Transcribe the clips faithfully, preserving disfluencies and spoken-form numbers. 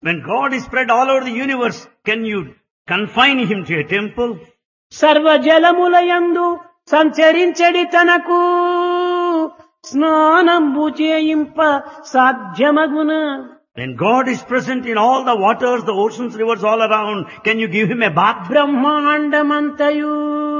When God is spread all over the universe, can you confine him to a temple? సర్వజలములయందు సంచరించడి తనకు స్నానంబు చేయింప సాధ్యమగున. When God is present in all the waters, the oceans, rivers all around, can you give him a bath? బ్రహ్మాండమంతయు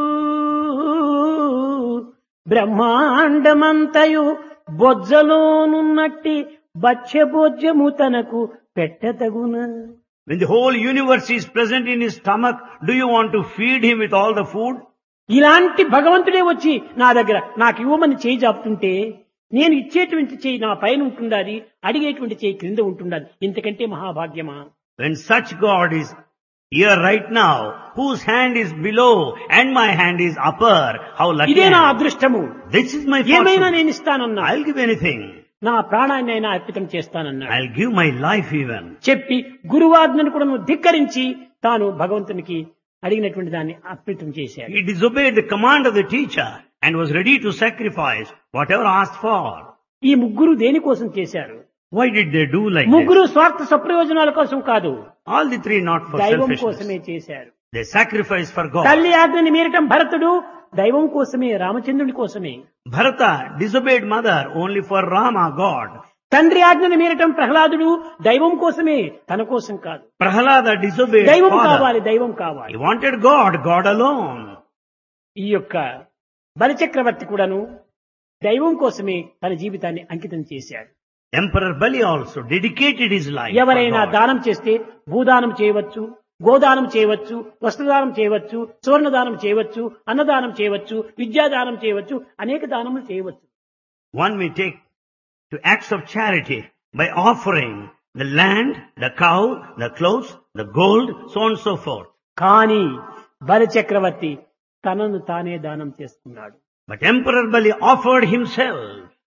బ్రహ్మాండమంతయు బొజ్జలోనున్నట్టి బచ్చబొజ్జము తనకు పెట్టతగున. When the whole universe is present in his stomach, do you want to feed him with all the food? ఇలాంటి భగవంతుడే వచ్చి నా దగ్గర నాకు ఇవ్వమని చేయి జాపుతుంటే నేను ఇచ్చేటువంటి చేయి నా పైన ఉంటుండాలి, అడిగేటువంటి చేయి క్రింద ఉంటుండాలి. ఇంతకంటే మహాభాగ్యమా? When such God is here right now, whose hand is below and my hand is upper, how lucky ఇదే I నా am. అదృష్టము. This is my ఏమైనా fortune. నేను ఇస్తానన్నా, I'll give anything. నా ప్రాణాన్ని అయినా అర్పితం చేస్తానన్నాడు. I'll give my life even. చెప్పి గురువాజ్ఞను కూడా నువ్వు ధిక్కరించి తాను భగవంతునికి అడిగినటువంటి దాన్ని అర్పితం చేశాడు. He disobeyed the command of the teacher and was ready to sacrifice whatever asked for. ఈ ముగ్గురు దేనికోసం చేశారు? Why did they do like ముగ్గురు this? స్వార్థ సప్రయోజనాల కోసం కాదు, All the three not for దైవం selfishness. కోసమే చేశారు. They sacrificed for God. తల్లి ఆజ్ఞని మీరటం భరతుడు దైవం కోసమే, రామచంద్రుడి కోసమే. Bharata disobeyed mother only for Rama, God. తండ్రి ఆజ్ఞని మీరటం ప్రహ్లాదుడు దైవం కోసమే, తన కోసం కాదు. Prahlada disobeyed దైవం father. కావాలి, దైవం కావాలి. He wanted God, God alone. ఈ యొక్క బలిచక్రవర్తి కూడాను దైవం కోసమే తన జీవితాన్ని అంకితం చేశాడు. Emperor Bali also dedicated his life for ఎవరైనా God. దానం చేస్తే భూదానం చేయవచ్చు, గోదానం చేయవచ్చు, వస్త్రదానం చేయవచ్చు, సువర్ణదానం చేయవచ్చు, అన్నదానం చేయవచ్చు, విద్యాదానం చేయవచ్చు, అనేక దానములు చేయవచ్చు. One may take to acts of charity by offering the land, the cow, the clothes, the gold, so on and so forth. కానీ బలిచక్రవర్తి తనను తానే దానం చేసుకున్నాడు. But Emperor Bali offered himself.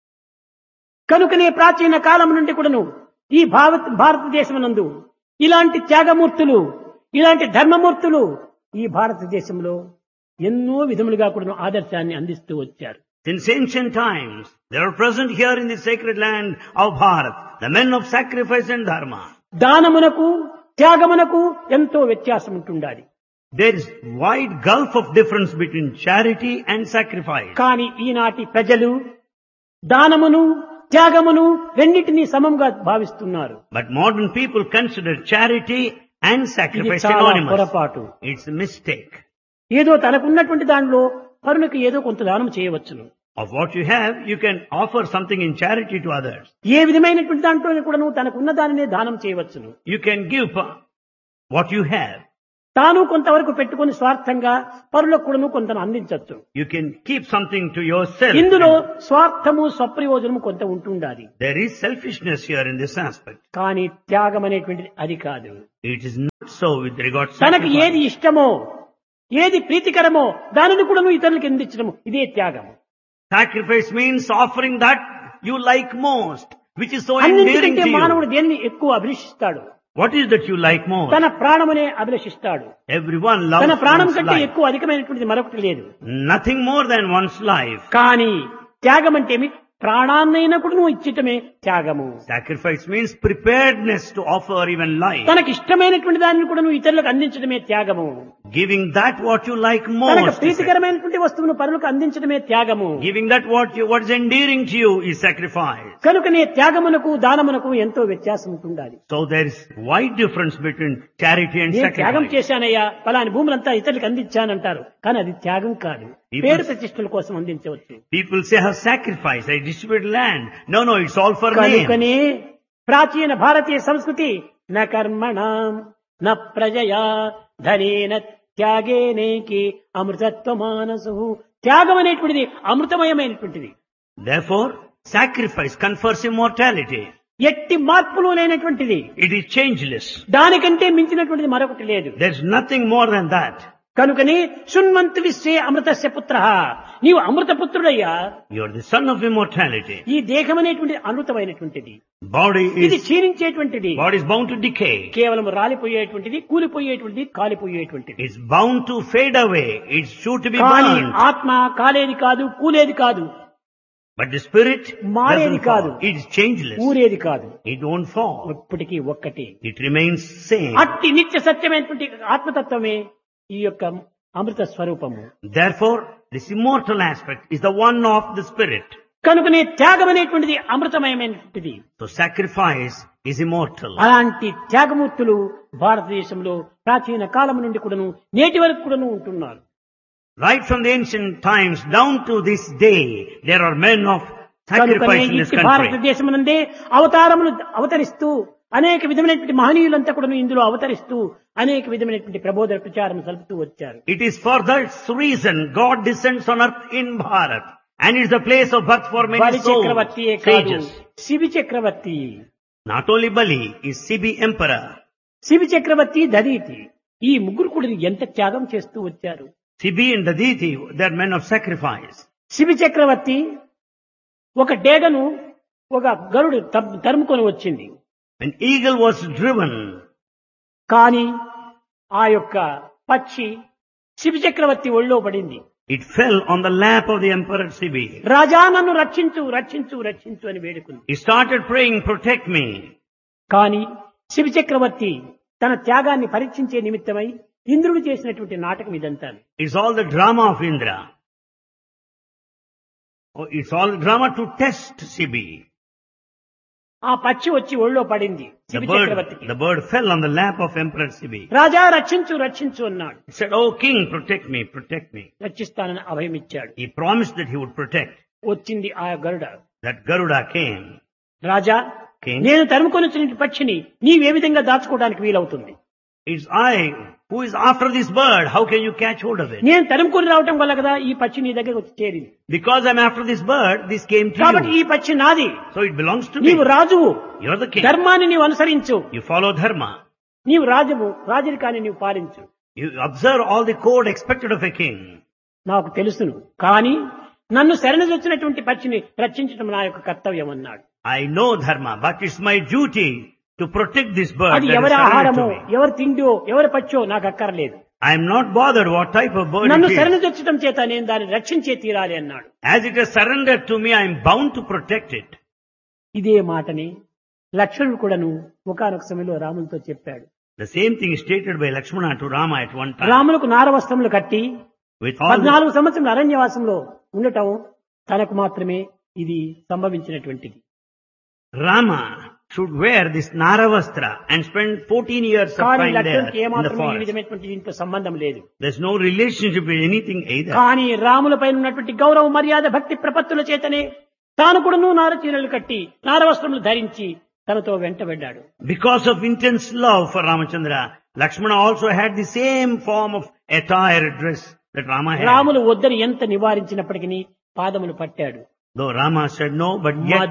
కనుకనే ప్రాచీన కాలం నుండి కూడాను ఈ భారత భారతదేశమునందు ఇలాంటి త్యాగమూర్తులు, ఇలాంటి ధర్మమూర్తులు ఈ భారతదేశంలో ఎన్నో విధములుగా కూడాను ఆదర్శాన్ని అందిస్తూ వచ్చారు. Since ancient times, they are present here in the sacred land of Bharat, the men of sacrifice and dharma. దానమునకు త్యాగమునకు ఎంతో వ్యత్యాసం ఉంటుండాలి. There is wide gulf of difference between charity and sacrifice. కానీ ఈనాటి ప్రజలు దానమును త్యాగమును రెండింటినీ సమంగా భావిస్తున్నారు. But modern people consider charity and ఇది sacrifice చాలా synonymous. పొరపాటు. It's a mistake. ఏదో తనకున్నటువంటి దానిలో పరులకు ఏదో కొంత దానం చేయవచ్చును. Of what you have, you can offer something in charity to others. ఏ విధమైనటువంటి దాంట్లో కూడా నువ్వు తనకున్న దానినే దానం చేయవచ్చును. You can give pa- what you have. తాను కొంతవరకు పెట్టుకుని స్వార్థంగా పరులకు కూడాను కొంత అందించవచ్చు. You can keep something to yourself. ఇందులో స్వార్థము స్వప్రయోజనము కొంత ఉంటుండాలి. There is selfishness here in this aspect. కానీ త్యాగం అనేటువంటిది అది కాదు. It is not so with regard to తనకు sacrifice. ఏది ఇష్టమో, ఏది ప్రీతికరమో దానిని కూడా నువ్వు ఇతరులకు అందించడము, ఇదే త్యాగం. Sacrifice means offering that you like most, which is so endearing అన్నింటికంటే to మానవుడు you. దేన్ని ఎక్కువ అభిలషిస్తాడు? What is that you like most? తన ప్రాణమునే అభిలషిస్తాడు. Everyone loves తన ప్రాణం one's కంటే life. ఎక్కువ అధికమైనటువంటిది మరొకటి లేదు. Nothing more than one's life. కానీ త్యాగం అంటే ఏమి? ప్రాణాన్నైనా కూడా నువ్వు ఇచ్చటమే త్యాగము. Sacrifice means preparedness to offer even life. తనకు ఇష్టమైనటువంటి దానిని కూడా నువ్వు ఇతరులకు అందించడమే త్యాగము. Giving that what you like తనకు most. ప్రీతికరమైనటువంటి వస్తువును పరులకు అందించడమే త్యాగము. Giving that what you, what is endearing to you is sacrifice. కనుకనే త్యాగమునకు దానమునకు ఎంతో వ్యత్యాసం ఉంటుండాలి. So there is wide difference between charity and నేను త్యాగం sacrifice. చేశానయ్యా, పలాని భూములంతా ఇతరులకు అందించానంటారు. కానీ అది త్యాగం కాదు. People- పేరు ప్రతిష్టల కోసం అందించవచ్చు. People say, I have sacrificed, I distributed land. No, no, it's all for name. కనుకనే ప్రాచీన భారతీయ సంస్కృతి న కర్మణాం న ప్రజయా ధనేన త్యాగేనేకి అమృతత్వ మానసు. త్యాగం అనేటువంటిది అమృతమయమైనటువంటిది. Therefore, sacrifice confers immortality. ఎట్టి మార్పులు లేనటువంటిది. It is changeless. దానికంటే మించినటువంటిది మరొకటి లేదు. There's nothing more than that. కనుకనే శృణ్వంతు విశ్వే అమృతస్య పుత్రః, నీవు అమృతపుత్రుడయ్యా. You're the son of immortality. ఈ దేహం అనేటువంటిది అమృతమైనటువంటిది. Body ఇది is, క్షీణించేటువంటిది. body is bound to decay. కేవలం రాలిపోయేటువంటిది, కూలిపోయేటువంటిది, కాలిపోయేటువంటిది. It's bound to fade away. It's sure to be కానీ burned. ఆత్మ కాలేది కాదు, కూలేది కాదు. But the spirit మారేది doesn't కాదు. fall. It is changeless. ఊరేది కాదు. It won't fall. ఎప్పటికీ ఒక్కటే. It remains same. అట్టి నిత్య సత్యమైనటువంటి ఆత్మతత్వమే ఈ యొక్క అమృత స్వరూపము. Therefore, this immortal aspect is the one of the spirit. కనుకనే త్యాగం అనేటువంటిది అమృతమయమైనటువంటిది. So sacrifice is immortal. అలాంటి త్యాగమూర్తులు భారతదేశంలో ప్రాచీన కాలం నుండి కూడాను నేటి వరకు కూడాను ఉంటున్నారు. Right from the ancient times down to this day, there are men of కనుకనే sacrifice in this ఇట్టి country. భారతదేశం నందే అవతారములు అవతరిస్తూ అనేక విధమైనటువంటి మహనీయులంతా కూడా ఇందులో అవతరిస్తూ అనేక విధమైనటువంటి ప్రబోధన ప్రచారం సలుపుతూ వచ్చారు. It is for that reason God descends on earth in Bharat, and is the place of birth for many బలి souls, చక్రవర్తియే కాదు, sages. Shibi Chakravarthi. Not only Bali is Sibi emperor. Shibi చక్రవర్తి దదీతి ఈ ముగ్గురు కూడా ఎంత త్యాగం చేస్తూ వచ్చారు. Sibi and Daditi, they are men of sacrifice. Shibi చక్రవర్తి ఒక డేగను ఒక గరుడు తప్- తరుముకొని వచ్చింది. An eagle was driven, కానీ ఆ యొక్క పక్షి శిబి చక్రవర్తి ఒళ్ళో పడింది. it fell on the lap of the emperor Sibi. రాజా నన్ను రక్షించు రక్షించు రక్షించు అని వేడుకుంది. He started praying, protect me. కానీ శిబి చక్రవర్తి తన త్యాగాన్ని పరీక్షించే నిమిత్తమై ఇంద్రుడు చేసినటువంటి నాటకం ఇదంతా. It's all the drama of Indra. Oh, it's all the drama to test Sibi. ఆ పక్షి వచ్చి ఒళ్ళో పడింది The శిబి bird, చక్రవర్తికి. the bird fell on the lap of Emperor Sibi. రాజా రక్షించు రక్షించు అన్నాడు. He said, "Oh king, protect me, protect me." రక్షిస్తానని అభయం ఇచ్చాడు. He promised that he would protect. వచ్చింది ఆ గరుడ. That Garuda came. Raja King, నేను తరుముకొని వచ్చిన పక్షిని నీవే విధంగా దాచుకోవడానికి వీలవుతుంది. it's I who is after this bird. How can you catch hold of it? నేను తరుముకొని రావటం వల్ల కదా ఈ పక్షి నీ దగ్గర వచ్చి చేరింది. Because I'm after this bird, this came to కాబట్టి ఈ you. పక్షి నాది. So it belongs to me. నీవు రాజువు, You're the king. ధర్మాన్ని నీవు అనుసరించు. You follow dharma. నీవు రాజువు, రాజరికాన్ని నీవు పాలించు. You observe all the code expected of a king. నాకు తెలుసును, కానీ నన్ను శరణజొచ్చినటువంటి పక్షిని రక్షించడం నా యొక్క కర్తవ్యం అన్నాడు. I know dharma, but it's my duty to protect this bird అది that is ఎవరి surrendered ఆహారమో to me. ఎవరి తిండో ఎవరి పచ్చో నాకు అక్కర్లేదు. I am not bothered what type of bird నన్ను it is. శరణజొచ్చటం చేత నేను దాన్ని రక్షించే తీరాలి అన్నాడు. As it has surrendered to me, I am bound to protect it. ఇదే మాటని లక్ష్మణుడు కూడాను ఒకానొక సమయంలో రామునితో చెప్పాడు. The same thing is stated by Lakshmana to Rama at one time. రాములకు నారవస్త్రములు కట్టి With all the, పద్నాలుగు సంవత్సరం అరణ్యవాసంలో ఉండటం తనకు మాత్రమే ఇది సంభవించినటువంటిది. Rama should wear this Naravastra and spend fourteen years of కానీ time there లక్ష్మణుడికి in the ఏమాత్రం ఈ forest. విధమైనటువంటి దీంట్లో సంబంధం లేదు. There's no relationship with anything either. కానీ రాములపై ఉన్నటువంటి గౌరవ మర్యాద భక్తి ప్రపత్తుల చేతనే తాను కూడాను నారచీరలు కట్టి నారవస్త్రములు ధరించి తనతో వెంటబడ్డాడు. Because of intense love for Ramachandra, Lakshmana also had the same form of attire dress that Rama had. Ramulu వద్దని ఎంత నివారించినప్పటికీ పాదములు పట్టాడు. Though Rama said no, but yet